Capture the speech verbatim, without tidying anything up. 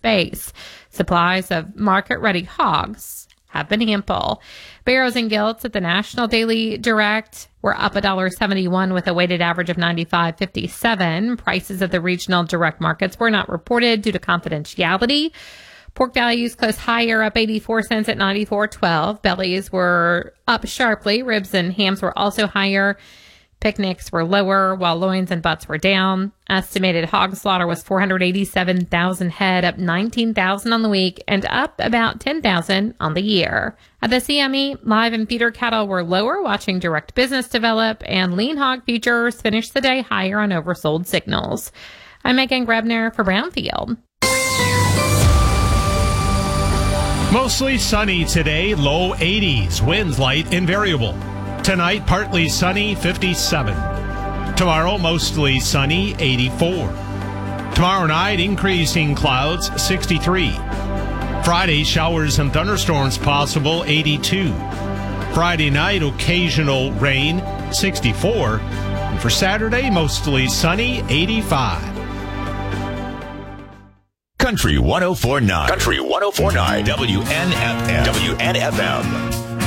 base. Supplies of market-ready hogs have been ample. Barrows and gilts at the National Daily Direct were up one dollar seventy-one with a weighted average of ninety-five fifty-seven. Prices at the regional direct markets were not reported due to confidentiality. Pork values closed higher, up eighty-four cents at ninety-four twelve. Bellies were up sharply. Ribs and hams were also higher. Picnics were lower, while loins and butts were down. Estimated hog slaughter was four hundred eighty-seven thousand head, up nineteen thousand on the week, and up about ten thousand on the year. At the C M E, live and feeder cattle were lower, watching direct business develop, and lean hog futures finished the day higher on oversold signals. I'm Megan Grebner for Brownfield. Mostly sunny today, low eighties, winds light and variable. Tonight, partly sunny, fifty-seven. Tomorrow, mostly sunny, eighty-four. Tomorrow night, increasing clouds, sixty-three. Friday, showers and thunderstorms possible, eighty-two. Friday night, occasional rain, sixty-four. And for Saturday, mostly sunny, eighty-five. Country one oh four point nine. Country one oh four point nine. W N F M. W N F M.